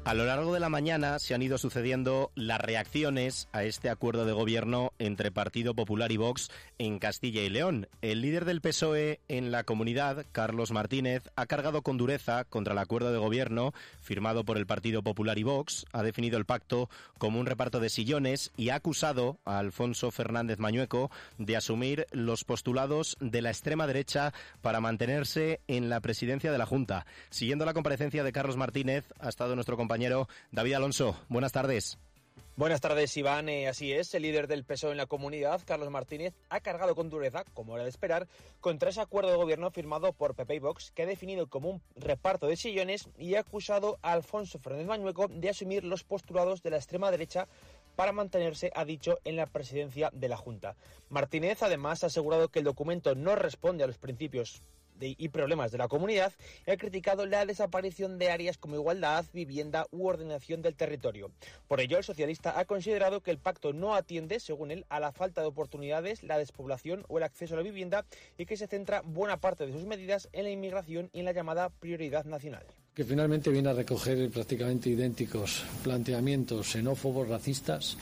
A lo largo de la mañana se han ido sucediendo las reacciones a este acuerdo de gobierno entre Partido Popular y Vox en Castilla y León. El líder del PSOE en la comunidad, Carlos Martínez, ha cargado con dureza contra el acuerdo de gobierno firmado por el Partido Popular y Vox, ha definido el pacto como un reparto de sillones y ha acusado a Alfonso Fernández Mañueco de asumir los postulados de la extrema derecha para mantenerse en la presidencia de la Junta. Siguiendo la comparecencia de Carlos Martínez, ha estado nuestro compañero David Alonso. Buenas tardes. Buenas tardes, Iván. Así es, el líder del PSOE en la comunidad, Carlos Martínez, ha cargado con dureza, como era de esperar, contra ese acuerdo de gobierno firmado por PP y Vox, que ha definido como un reparto de sillones y ha acusado a Alfonso Fernández Mañueco de asumir los postulados de la extrema derecha para mantenerse, ha dicho, en la presidencia de la Junta. Martínez, además, ha asegurado que el documento no responde a los principios y problemas de la comunidad y ha criticado la desaparición de áreas como igualdad, vivienda u ordenación del territorio. Por ello, el socialista ha considerado que el pacto no atiende, según él, a la falta de oportunidades, la despoblación o el acceso a la vivienda y que se centra buena parte de sus medidas en la inmigración y en la llamada prioridad nacional. Que finalmente viene a recoger prácticamente idénticos planteamientos xenófobos, racistas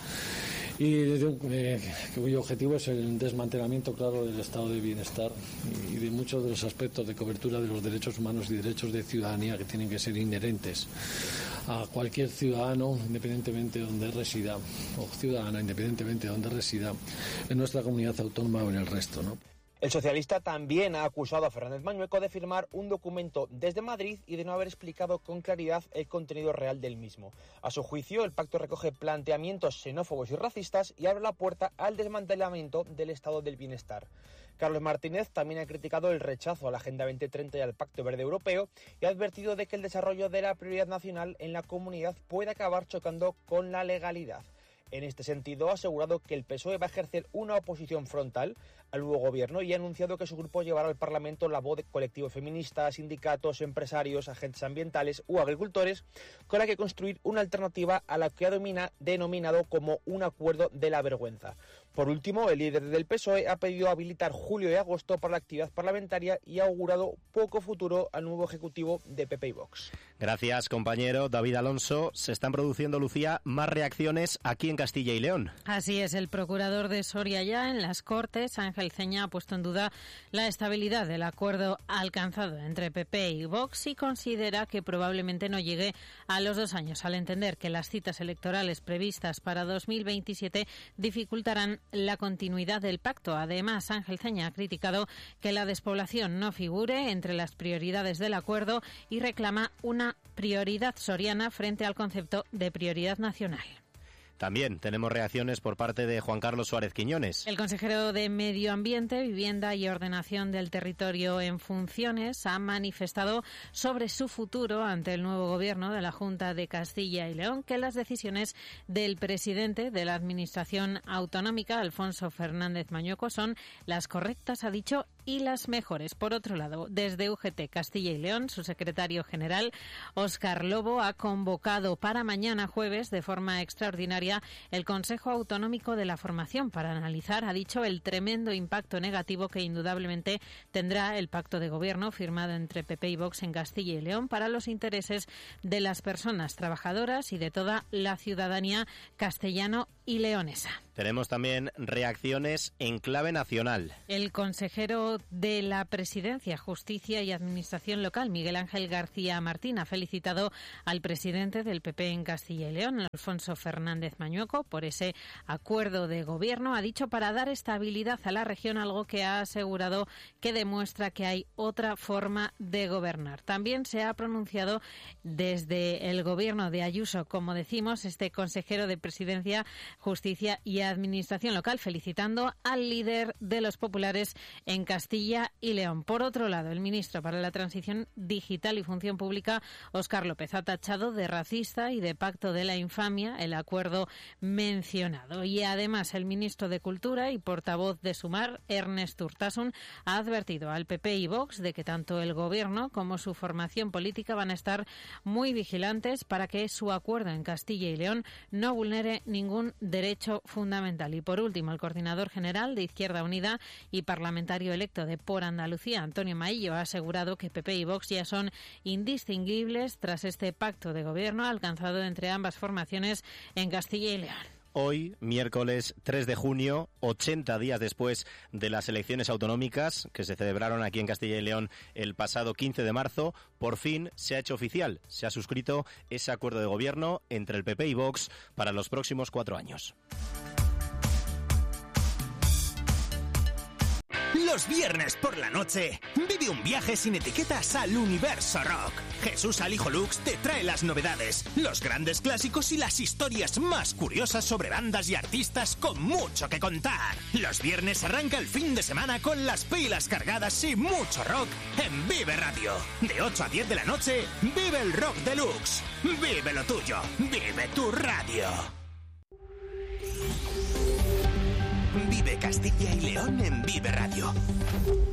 y cuyo objetivo es el desmantelamiento claro del estado de bienestar y de muchos de los aspectos de cobertura de los derechos humanos y derechos de ciudadanía que tienen que ser inherentes a cualquier ciudadano independientemente de donde resida o ciudadana independientemente de donde resida en nuestra comunidad autónoma o en el resto, ¿no? El socialista también ha acusado a Fernández Mañueco de firmar un documento desde Madrid y de no haber explicado con claridad el contenido real del mismo. A su juicio, el pacto recoge planteamientos xenófobos y racistas y abre la puerta al desmantelamiento del estado del bienestar. Carlos Martínez también ha criticado el rechazo a la Agenda 2030 y al Pacto Verde Europeo y ha advertido de que el desarrollo de la prioridad nacional en la comunidad puede acabar chocando con la legalidad. En este sentido, ha asegurado que el PSOE va a ejercer una oposición frontal al nuevo gobierno y ha anunciado que su grupo llevará al Parlamento la voz de colectivos feministas, sindicatos, empresarios, agentes ambientales u agricultores, con la que construir una alternativa a la que ha denominado como un acuerdo de la vergüenza. Por último, el líder del PSOE ha pedido habilitar julio y agosto para la actividad parlamentaria y ha augurado poco futuro al nuevo ejecutivo de PP y Vox. Gracias, compañero David Alonso. Se están produciendo, Lucía, más reacciones aquí en Castilla y León. Así es, el procurador de Soria ya en las Cortes, Ángel Ceña, ha puesto en duda la estabilidad del acuerdo alcanzado entre PP y Vox y considera que probablemente no llegue a los 2 años, al entender que las citas electorales previstas para 2027 dificultarán la continuidad del pacto. Además, Ángel Ceña ha criticado que la despoblación no figure entre las prioridades del acuerdo y reclama una prioridad soriana frente al concepto de prioridad nacional. También tenemos reacciones por parte de Juan Carlos Suárez Quiñones. El consejero de Medio Ambiente, Vivienda y Ordenación del Territorio en funciones ha manifestado sobre su futuro ante el nuevo gobierno de la Junta de Castilla y León que las decisiones del presidente de la Administración Autonómica, Alfonso Fernández Mañueco, son las correctas, ha dicho, y las mejores. Por otro lado, desde UGT Castilla y León, su secretario general, Óscar Lobo, ha convocado para mañana jueves, de forma extraordinaria, el Consejo Autonómico de la Formación para analizar, ha dicho, el tremendo impacto negativo que indudablemente tendrá el pacto de gobierno firmado entre PP y Vox en Castilla y León para los intereses de las personas trabajadoras y de toda la ciudadanía castellano y leonesa. Tenemos también reacciones en clave nacional. El consejero de la Presidencia, Justicia y Administración Local, Miguel Ángel García Martín, ha felicitado al presidente del PP en Castilla y León, Alfonso Fernández Mañueco, por ese acuerdo de gobierno, ha dicho, para dar estabilidad a la región, algo que ha asegurado que demuestra que hay otra forma de gobernar. También se ha pronunciado desde el gobierno de Ayuso, como decimos, este consejero de Presidencia, Justicia y Administración Local, felicitando al líder de los populares en Castilla y León. Por otro lado, el ministro para la Transición Digital y Función Pública, Óscar López, ha tachado de racista y de pacto de la infamia el acuerdo mencionado. Y además, el ministro de Cultura y portavoz de Sumar, Ernest Urtasun, ha advertido al PP y Vox de que tanto el gobierno como su formación política van a estar muy vigilantes para que su acuerdo en Castilla y León no vulnere ningún derecho fundamental. Y por último, el coordinador general de Izquierda Unida y parlamentario electo de Por Andalucía, Antonio Maillo, ha asegurado que PP y Vox ya son indistinguibles tras este pacto de gobierno alcanzado entre ambas formaciones en Castilla y León. Hoy, miércoles 3 de junio, 80 días después de las elecciones autonómicas que se celebraron aquí en Castilla y León el pasado 15 de marzo, por fin se ha hecho oficial, se ha suscrito ese acuerdo de gobierno entre el PP y Vox para los próximos 4 años. Los viernes por la noche, vive un viaje sin etiquetas al universo rock. Jesús Alijo Lux te trae las novedades, los grandes clásicos y las historias más curiosas sobre bandas y artistas con mucho que contar. Los viernes arranca el fin de semana con las pilas cargadas y mucho rock en Vive Radio. De 8 a 10 de la noche, vive el rock deluxe. Vive lo tuyo, vive tu radio. Vive Castilla y León en Vive Radio.